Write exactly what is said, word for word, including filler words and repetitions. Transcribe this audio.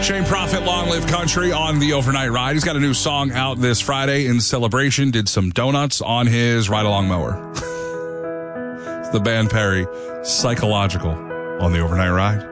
Shane Prophet, Long Live Country on the Overnight Ride. He's got a new song out this Friday in celebration. Did some donuts on his ride-along mower. It's the band Perry, Psychological on the Overnight Ride.